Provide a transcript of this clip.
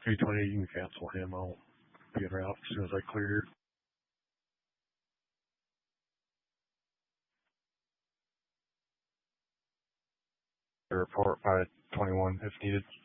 320, you can cancel him. I'll be around as soon as I clear. Report by 21 if needed.